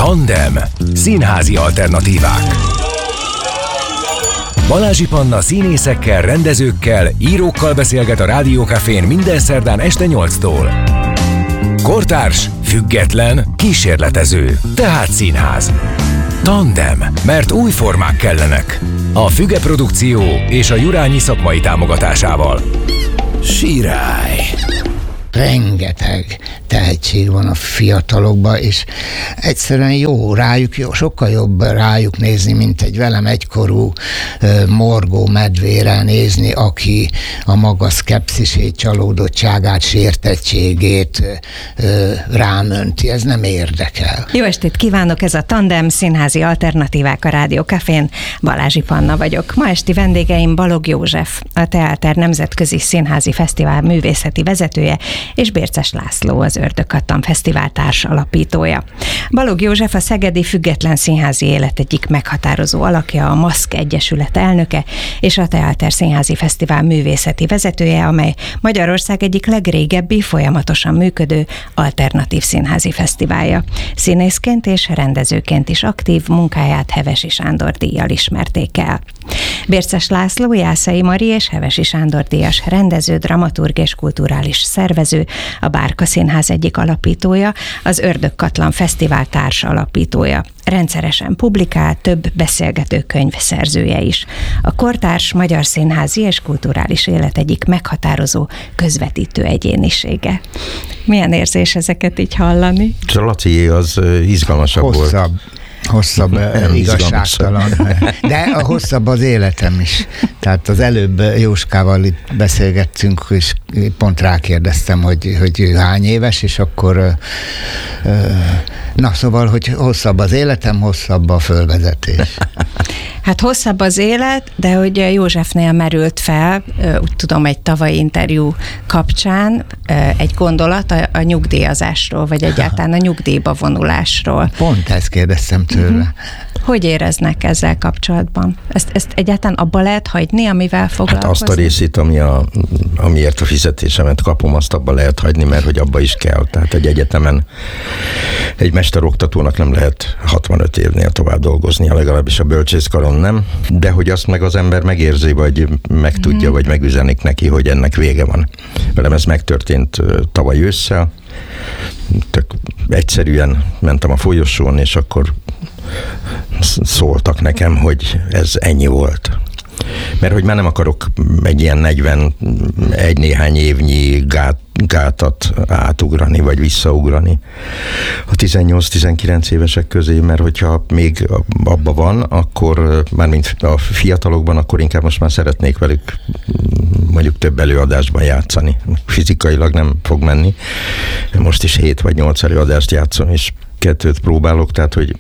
Tandem. Színházi alternatívák. Balázsi Panna színészekkel, rendezőkkel, írókkal beszélget a Rádió Cafén minden szerdán este 8-tól. Kortárs, független, kísérletező, tehát színház. Tandem, mert új formák kellenek. A Füge Produkció és a Jurányi szakmai támogatásával. Sirály! Rengeteg tehetség van a fiatalokban, és egyszerűen jó rájuk, sokkal jobb rájuk nézni, mint egy velem egykorú morgó medvére nézni, aki a maga szkepszisét, csalódottságát, sértettségét rám önti. Ez nem érdekel. Jó estét kívánok, ez a Tandem, színházi alternatívák a Rádió Cafén. Balázsi Panna vagyok. Ma esti vendégeim Balogh József, a Teáter Nemzetközi Színházi Fesztivál művészeti vezetője, és Bérces László, az Ördögkatlan Fesztivál társ alapítója. Balogh József a szegedi független színházi élet egyik meghatározó alakja, a Maszk Egyesület elnöke, és a Teáter Színházi Fesztivál művészeti vezetője, amely Magyarország egyik legrégebbi, folyamatosan működő alternatív színházi fesztiválja. Színészként és rendezőként is aktív, munkáját Hevesi Sándor díjjal ismerték el. Bérces László Jászai Mari és Hevesi Sándor díjas rendező, dramaturg és kulturális szervező, a Bárka Színház egyik alapítója, az Ördögkatlan Fesztivál társ alapítója. Rendszeresen publikál, több beszélgetőkönyv szerzője is. A kortárs magyar színházi és kulturális élet egyik meghatározó közvetítő egyénisége. Milyen érzés ezeket így hallani? Laci, az izgalmasabb volt. Hosszabb, igazságtalan. De a hosszabb az életem is. Tehát az előbb Jóskával itt beszélgettünk, és pont rákérdeztem, hogy ő hány éves, és akkor szóval, hogy hosszabb az életem, hosszabb a fölvezetés. Hát hosszabb az élet, de hogy Józsefnél merült fel, úgy tudom, egy tavalyi interjú kapcsán egy gondolat a nyugdíjazásról, vagy egyáltalán a nyugdíjba vonulásról. Pont ezt kérdeztem tőle. Hogy éreznek ezzel kapcsolatban? Ezt egyáltalán abba lehet hagyni, amivel foglalkozni? Hát azt a részét, amiért a fizetésemet kapom, azt abba lehet hagyni, mert hogy abba is kell. Tehát egy egyetemen egy mesteroktatónak nem lehet 65 évnél tovább dolgoznia, legalábbis a bölcsészkaron nem, de hogy azt meg az ember megérzi, vagy megtudja, vagy megüzenik neki, hogy ennek vége van. Velem ez megtörtént tavaly ősszel, tök egyszerűen mentem a folyosón, és akkor szóltak nekem, hogy ez ennyi volt. Mert hogy már nem akarok egy ilyen 41 néhány évnyi gátat átugrani, vagy visszaugrani a 18-19 évesek közé, mert hogyha még abba van, akkor mármint a fiatalokban, akkor inkább most már szeretnék velük mondjuk több előadásban játszani. Fizikailag nem fog menni. Most is 7 vagy 8 előadást játszom, és 2 próbálok, tehát hogy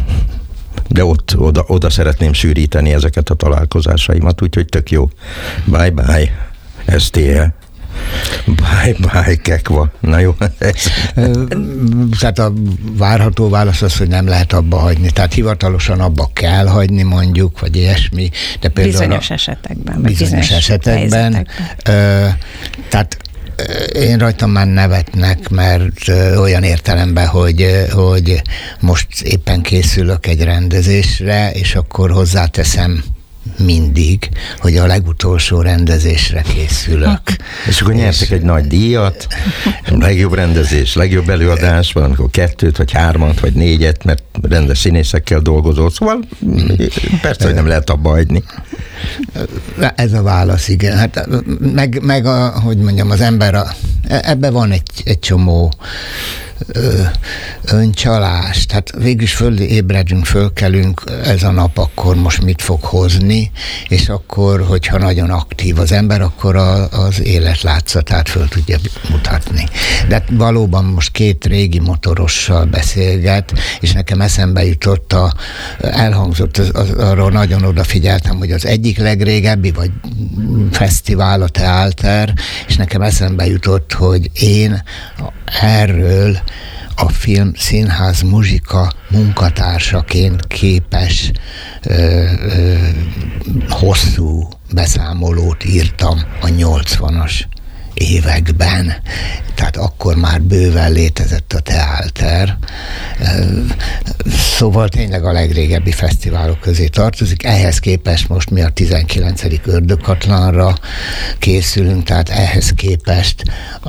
de oda szeretném sűríteni ezeket a találkozásaimat, úgyhogy tök jó. Bye-bye, STL. Bye-bye, Kekva. Na jó. Tehát a várható válasz az, hogy nem lehet abba hagyni. Tehát hivatalosan abba kell hagyni, mondjuk, vagy ilyesmi. De például bizonyos esetekben. Bizonyos esetekben. Tehát én rajtam már nevetnek, mert olyan értelemben, hogy most éppen készülök egy rendezésre, és akkor hozzáteszem mindig, hogy a legutolsó rendezésre készülök. És akkor nyertek egy nagy díjat, legjobb rendezés, legjobb előadás, valamikor 2 vagy 3 vagy 4, mert rendes színészekkel dolgozol, szóval persze, hogy nem lehet abba hagyni. Ez a válasz, igen. Hát meg hogy mondjam, az ember, ebben van egy csomó öncsalás. Tehát végülis fölébredünk, fölkelünk, ez a nap akkor most mit fog hozni, és akkor, hogyha nagyon aktív az ember, akkor az élet látszatát föl tudja mutatni. De valóban most 2 régi motorossal beszélget, és nekem eszembe jutott, elhangzott, arról nagyon odafigyeltem, hogy az egyik legrégebbi, vagy fesztivál a Teáter, és nekem eszembe jutott, hogy én erről a film, színház, muzsika munkatársaként képes hosszú beszámolót írtam a 80-as években. Tehát akkor már bőven létezett a Teáter. Szóval tényleg a legrégebbi fesztiválok közé tartozik. Ehhez képest most mi a 19. Ördögkatlanra készülünk, tehát ehhez képest,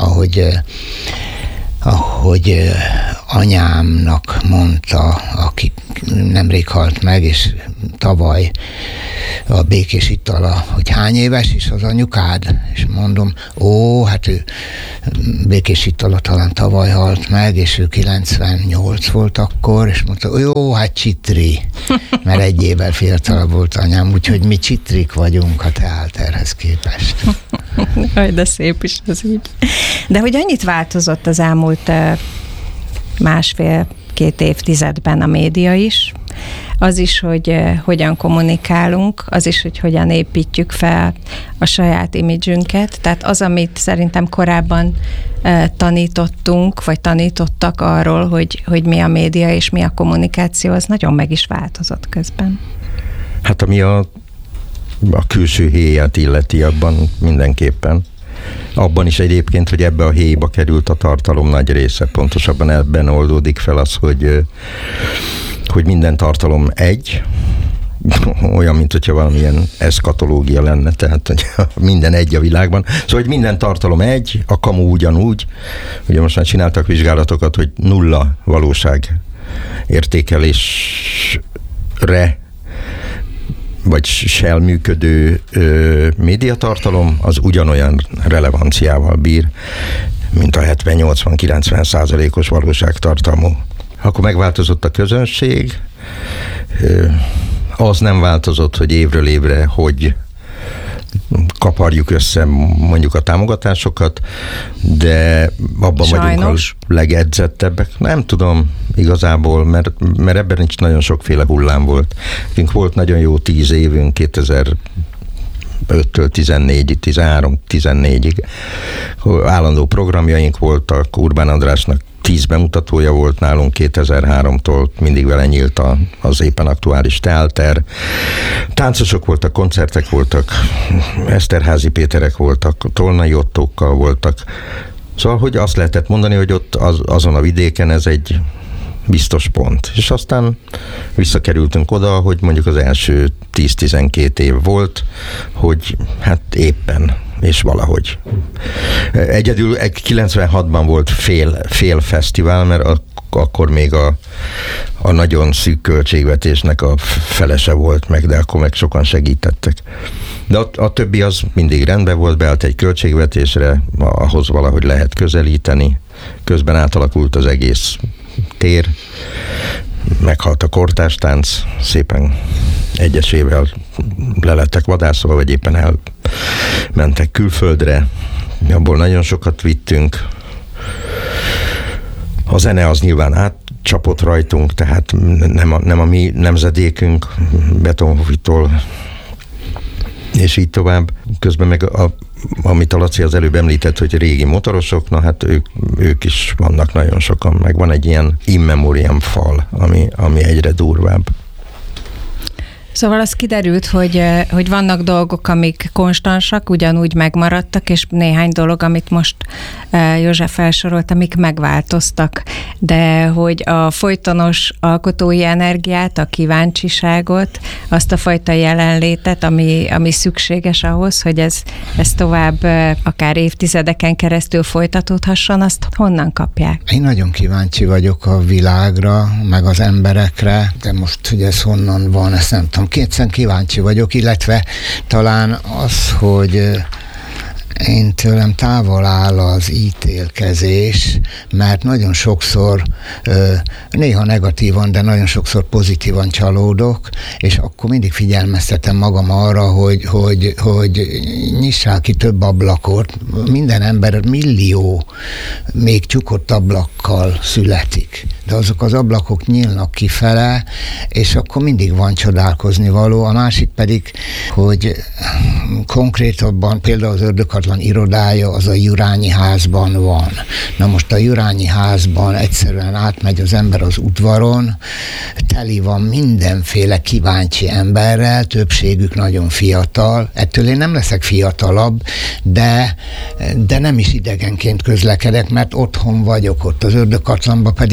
ahogy anyámnak mondta, aki nemrég halt meg, és tavaly a Békés Itala, hogy hány éves is az anyukád? És mondom, hát ő Békés Itala talán tavaly halt meg, és ő 98 volt akkor, és mondta, jó, hát csitri, mert egy évvel fiatalabb volt anyám, úgyhogy mi csitrik vagyunk a teáterhez képest. Aj, de szép is az így. De hogy annyit változott az elmúlt 1,5-2 évtizedben a média is, az is, hogy hogyan kommunikálunk, az is, hogy hogyan építjük fel a saját imidzsünket. Tehát az, amit szerintem korábban tanítottunk, vagy tanítottak arról, hogy mi a média és mi a kommunikáció, az nagyon meg is változott közben. Hát ami a külső héját illeti, abban mindenképpen. Abban is egyébként, hogy ebbe a héjba került a tartalom nagy része. Pontosabban ebben oldódik fel az, hogy minden tartalom egy, olyan, mint hogyha valamilyen eszkatológia lenne, tehát hogy minden egy a világban. Szóval, hogy minden tartalom egy, a kamu ugyanúgy. Ugye most már csináltak vizsgálatokat, hogy nulla valóság értékelésre vagy sel működő médiatartalom, az ugyanolyan relevanciával bír, mint a 70-80-90%-os valóságtartalmú. Akkor megváltozott a közönség, az nem változott, hogy évről évre, hogy kaparjuk össze mondjuk a támogatásokat, de abban vagyunk a legedzettebbek. Nem tudom igazából, mert ebben is nagyon sokféle hullám volt. Nekünk volt nagyon jó 10 évünk, 2005-től 13-14-ig. Állandó programjaink voltak, Urbán Andrásnak 10 bemutatója volt nálunk 2003-tól, mindig vele nyílt az éppen aktuális teáter. Táncosok voltak, koncertek voltak, Eszterházy Péterek voltak, Tolnai Ottókkal voltak. Szóval, hogy azt lehetett mondani, hogy ott azon a vidéken ez egy biztos pont. És aztán visszakerültünk oda, hogy mondjuk az első 10-12 év volt, hogy hát éppen és valahogy. Egyedül 96-ban volt fél fesztivál, mert akkor még a nagyon szűk költségvetésnek a felese volt meg, de akkor meg sokan segítettek. De a többi az mindig rendben volt, beállt egy költségvetésre, ahhoz valahogy lehet közelíteni. Közben átalakult az egész tér, meghalt a kortárstánc, szépen egyesével le lettek vadászolva, vagy éppen elmentek külföldre, abból nagyon sokat vittünk. A zene az nyilván átcsapott rajtunk, tehát nem a mi nemzedékünk, Beethoven-tól és így tovább. Közben meg amit a Laci az előbb említett, hogy régi motorosok, na hát ők is vannak nagyon sokan, meg van egy ilyen in memoriam fal, ami egyre durvább. Szóval az kiderült, hogy vannak dolgok, amik konstansak, ugyanúgy megmaradtak, és néhány dolog, amit most József felsorolt, amik megváltoztak, de hogy a folytonos alkotói energiát, a kíváncsiságot, azt a fajta jelenlétet, ami szükséges ahhoz, hogy ez tovább akár évtizedeken keresztül folytatódhasson, azt honnan kapják? Én nagyon kíváncsi vagyok a világra, meg az emberekre, de most, hogy ez honnan van, ezt nem tudom. Kétszer kíváncsi vagyok, illetve talán az, hogy én tőlem távol áll az ítélkezés, mert nagyon sokszor, néha negatívan, de nagyon sokszor pozitívan csalódok, és akkor mindig figyelmeztetem magam arra, hogy nyissál ki több ablakot. Minden ember millió még csukott ablakkal születik, de azok az ablakok nyílnak kifele, és akkor mindig van csodálkozni való. A másik pedig, hogy konkrétabban például az Ördögkatlan irodája az a Jurányi házban van. Na most a Jurányi házban egyszerűen átmegy az ember az udvaron, teli van mindenféle kíváncsi emberrel, többségük nagyon fiatal. Ettől én nem leszek fiatalabb, de nem is idegenként közlekedek, mert otthon vagyok ott. Az Ördögkatlanban pedig rengeteg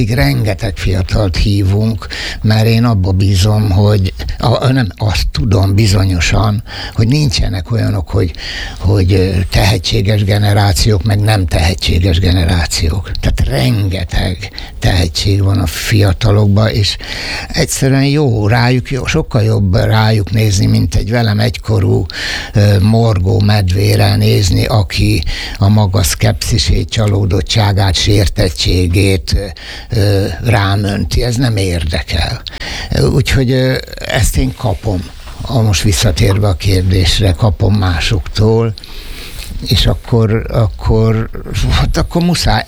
rengeteg fiatalt hívunk, mert én abba bízom, hogy nem azt tudom bizonyosan, hogy nincsenek olyanok, hogy tehetséges generációk, meg nem tehetséges generációk. Tehát rengeteg tehetség van a fiatalokban, és egyszerűen sokkal jobb rájuk nézni, mint egy velem egykorú morgó medvére nézni, aki a maga szkepszisét, csalódottságát, sértettségét rám önti. Ez nem érdekel. Úgyhogy ezt én kapom. Most visszatérve a kérdésre, kapom másoktól, és akkor muszáj,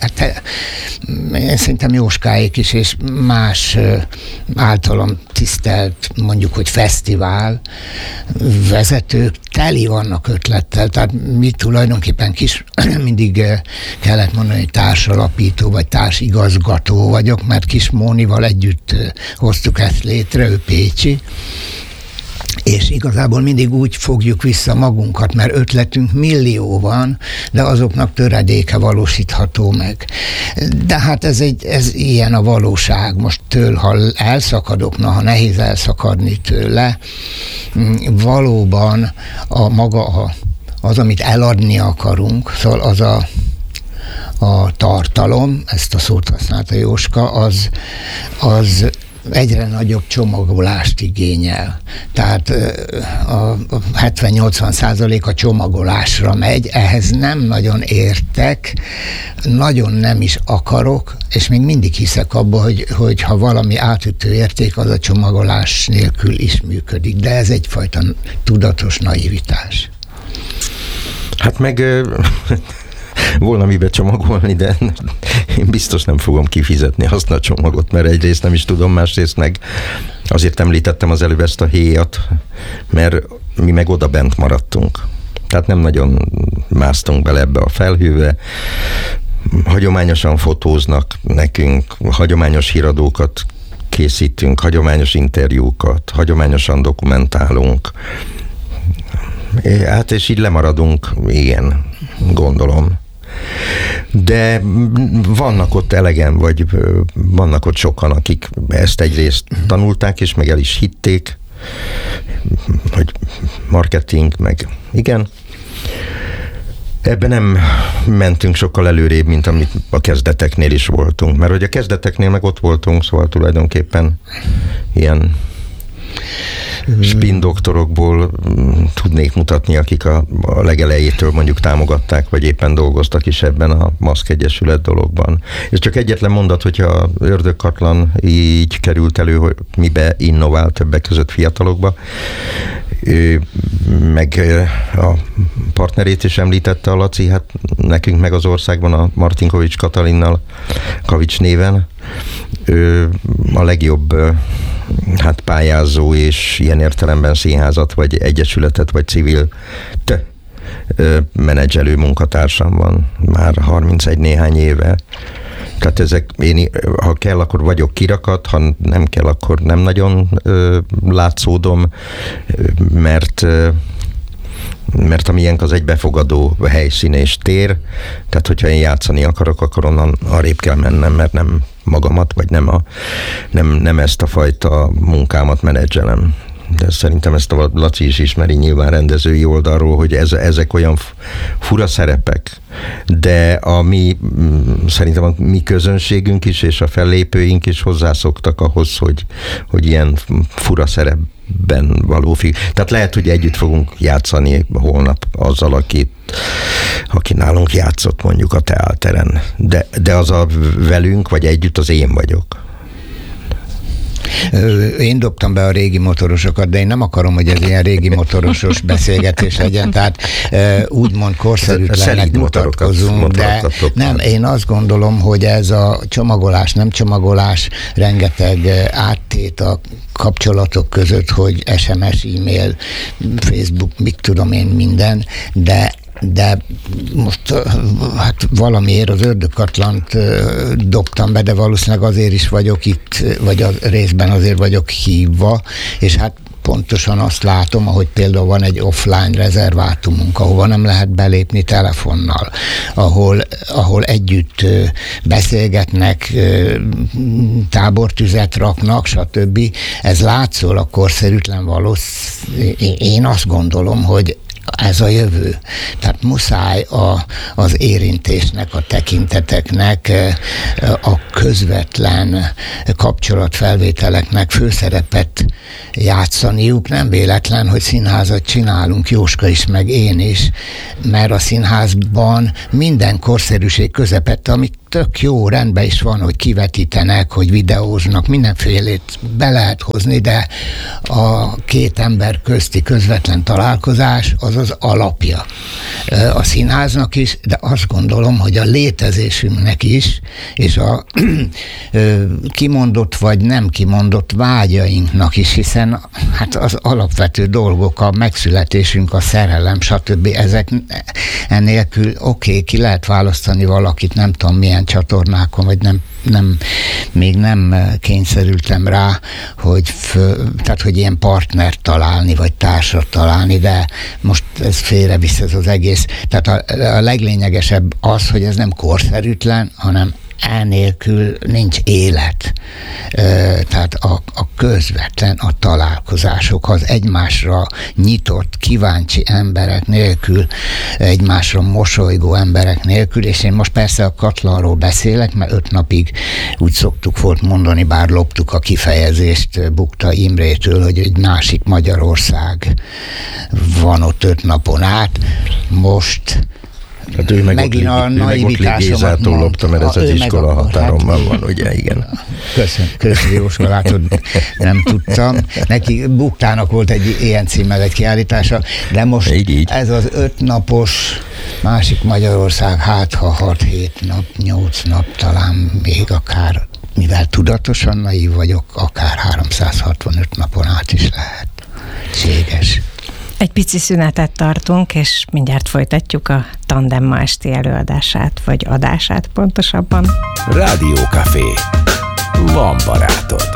én szerintem Jóskáék is, és más általam tisztelt, mondjuk, hogy fesztivál vezetők teli vannak ötlettel, tehát mi tulajdonképpen mindig kellett mondani, hogy társalapító vagy társigazgató vagyok, mert Kis Mónival együtt hoztuk ezt létre, ő pécsi, és igazából mindig úgy fogjuk vissza magunkat, mert ötletünk millió de azoknak töredéke valósítható meg. De hát ez ilyen a valóság. Most ha elszakadok, ha nehéz elszakadni tőle, valóban az, amit eladni akarunk, szóval az a tartalom, ezt a szót használta Jóska, az egyre nagyobb csomagolást igényel. Tehát a 70-80% a csomagolásra megy, ehhez nem nagyon értek, nagyon nem is akarok, és még mindig hiszek abba, hogy ha valami átütő érték, az a csomagolás nélkül is működik. De ez egyfajta tudatos naivitás. Hát meg volna mibe csomagolni, de én biztos nem fogom kifizetni azt a csomagot, mert egyrészt nem is tudom, másrészt meg azért említettem az előbb ezt a héjat, mert mi meg oda bent maradtunk. Tehát nem nagyon másztunk bele ebbe a felhőbe, hagyományosan fotóznak nekünk, hagyományos híradókat készítünk, hagyományos interjúkat, hagyományosan dokumentálunk. Hát és így lemaradunk, igen, gondolom. De vannak ott elegen, vagy vannak ott sokan, akik ezt egyrészt tanulták, és meg el is hitték, hogy marketing, meg igen. Ebben nem mentünk sokkal előrébb, mint amit a kezdeteknél is voltunk. Mert hogy a kezdeteknél meg ott voltunk, szóval tulajdonképpen ilyen spin doktorokból tudnék mutatni, akik a legelejétől mondjuk támogatták, vagy éppen dolgoztak is ebben a Maszk Egyesület dologban. És csak egyetlen mondat, hogyha Ördögkatlan így került elő, hogy mibe innovál többek között fiatalokba, meg a partnerét is említette a Laci, hát nekünk meg az országban a Martinkovics Katalinnal, Kavics néven, a legjobb pályázó és ilyen értelemben színházat, vagy egyesületet, vagy civil menedzselő munkatársam van már 31 néhány éve. Tehát ezek, ha kell, akkor vagyok kirakat, ha nem kell, akkor nem nagyon látszódom, mert a miénk az egy befogadó helyszín és tér, tehát hogyha én játszani akarok, akkor onnan arrébb kell mennem, mert nem magamat, vagy nem ezt a fajta munkámat menedzselem. De szerintem ezt a Laci is ismeri nyilván rendezői oldalról, hogy ezek olyan fura szerepek, de szerintem a mi közönségünk is, és a fellépőink is hozzászoktak ahhoz, hogy ilyen fura szerepben való Tehát lehet, hogy együtt fogunk játszani holnap azzal, aki nálunk játszott mondjuk a teáteren. De az a velünk, vagy együtt az én vagyok. Én dobtam be a régi motorosokat, de én nem akarom, hogy ez ilyen régi motorosos beszélgetés legyen, tehát úgymond korszerűtlenek mutatkozunk, de nem, én azt gondolom, hogy ez a csomagolás, nem csomagolás, rengeteg áttét a kapcsolatok között, hogy SMS, e-mail, Facebook, mit tudom én, minden, de most hát valamiért az Ördögkatlant dobtam be, de valószínűleg azért is vagyok itt, vagy a részben azért vagyok hívva, és hát pontosan azt látom, ahogy például van egy offline rezervátumunk, ahova nem lehet belépni telefonnal, ahol együtt beszélgetnek, tábortüzet raknak, stb. Ez látszol a korszerűtlen én azt gondolom, hogy ez a jövő. Tehát muszáj az érintésnek, a tekinteteknek, a közvetlen kapcsolatfelvételeknek főszerepet játszaniuk. Nem véletlen, hogy színházat csinálunk, Jóska is, meg én is, mert a színházban minden korszerűség közepette, amit tök jó, rendben is van, hogy kivetítenek, hogy videóznak, mindenfélét be lehet hozni, de a két ember közti közvetlen találkozás az az alapja a színháznak is, de azt gondolom, hogy a létezésünknek is, és a kimondott vagy nem kimondott vágyainknak is, hiszen hát az alapvető dolgok, a megszületésünk, a szerelem, stb. Ezek ennélkül ki lehet választani valakit, nem tudom milyen csatornákon, vagy még nem kényszerültem rá, tehát hogy ilyen partnert találni, vagy társat találni, de most ez félrevisz ez az egész. Tehát a leglényegesebb az, hogy ez nem korszerűtlen, hanem enélkül nincs élet. Tehát a közvetlen, a találkozások, az egymásra nyitott, kíváncsi emberek nélkül, egymásra mosolygó emberek nélkül, és én most persze a Katlanról beszélek, mert 5 napig úgy szoktuk volt mondani, bár loptuk a kifejezést Bukta Imrétől, hogy egy másik Magyarország van ott 5 napon át. Most hát ő meg megint a naivitásomat lopta, mert ez az iskola határon van, ugye, igen. Köszönöm, Jóska, látod, nem tudtam. Neki Buktának volt egy ilyen címmel egy kiállítása, de most így. Ez az 5 napos másik Magyarország, hát ha 6-7 nap, 8 nap, talán még akár, mivel tudatosan naív vagyok, akár 365 napon át is lehetséges. Egy pici szünetet tartunk, és mindjárt folytatjuk a Tandem ma esti előadását, vagy adását pontosabban. Rádiókafé. Van barátod.